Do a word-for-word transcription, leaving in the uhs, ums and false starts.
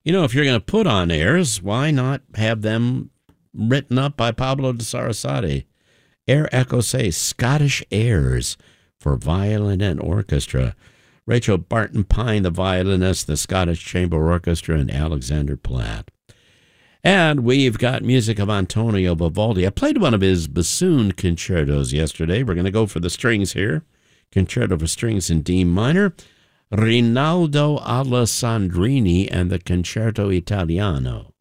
You know, if you're going to put on airs, why not have them written up by Pablo de Sarasate? Air Écossais, Scottish airs for violin and orchestra. Rachel Barton Pine, the violinist, the Scottish Chamber Orchestra, and Alexander Platt. And we've got music of Antonio Vivaldi. I played one of his bassoon concertos yesterday. We're going to go for the strings here. Concerto for strings in D minor. Rinaldo Alessandrini and the Concerto Italiano.